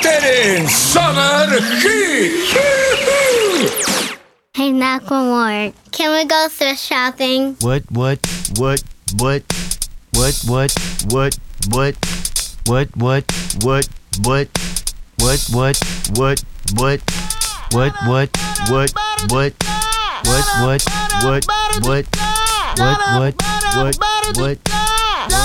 Catherine Summer Hit! Hey, Macklemore, can we go thrift shopping? What? What?